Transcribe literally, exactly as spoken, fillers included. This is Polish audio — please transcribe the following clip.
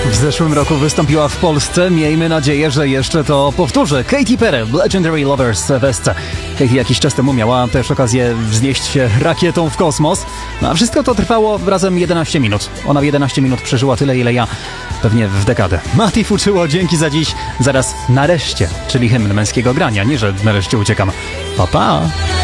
W zeszłym roku wystąpiła w Polsce. Miejmy nadzieję, że jeszcze to powtórzę. Katy Perry, Legendary Lovers Fest. Katy jakiś czas temu miała też okazję wznieść się rakietą w kosmos. No a wszystko to trwało razem jedenaście minut. Ona w jedenaście minut przeżyła tyle, ile ja pewnie w dekadę. Mati Fuczyło, dzięki za dziś. Zaraz nareszcie, czyli hymn męskiego grania. Nie, że nareszcie uciekam. Pa, pa!